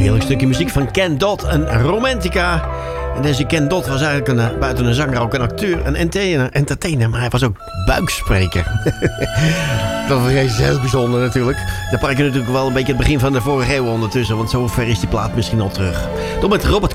Heerlijk stukje muziek van Ken Dodd, een romantica. En deze Ken Dodd was eigenlijk buiten een zanger ook een acteur, een entertainer, maar hij was ook buikspreker. Dat was heel bijzonder natuurlijk. Dan pak je natuurlijk wel een beetje het begin van de vorige eeuw ondertussen, want zo ver is die plaat misschien al terug. Door met Robert